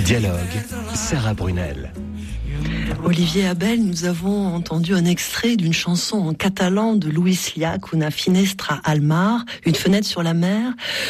Dialogue, Sarah Brunel. Olivier Abel, nous avons entendu un extrait d'une chanson en catalan de Luis Llach, Una finestra al mar, une fenêtre sur la mer.